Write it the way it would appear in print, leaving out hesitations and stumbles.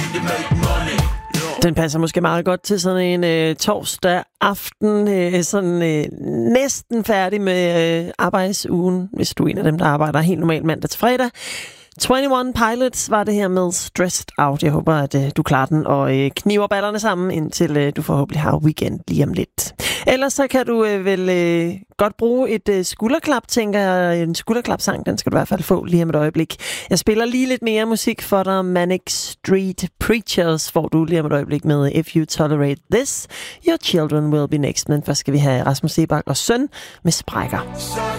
Den passer måske meget godt til sådan en torsdag aften, næsten færdig med arbejdsugen, hvis du er en af dem, der arbejder helt normalt mandag til fredag. 21 Pilots var det her med Stressed Out. Jeg håber, at du klarer den og kniver ballerne sammen, indtil du forhåbentlig har weekend lige om lidt. Ellers så kan du vel godt bruge et skulderklap, tænker jeg. En skulderklapsang, den skal du i hvert fald få lige om et øjeblik. Jeg spiller lige lidt mere musik for dig. Manic Street Preachers får du lige om et øjeblik med If You Tolerate This, Your Children Will Be Next. Men først skal vi have Rasmus Seebach og Søn med Sprækker.